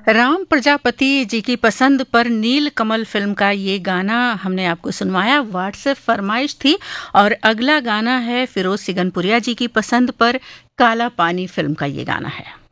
राम प्रजापति जी की पसंद पर नील कमल फिल्म का ये गाना हमने आपको सुनवाया। व्हाट्सएप फरमाइश थी। और अगला गाना है फिरोज सिगनपुरिया जी की पसंद पर काला पानी फिल्म का ये गाना है।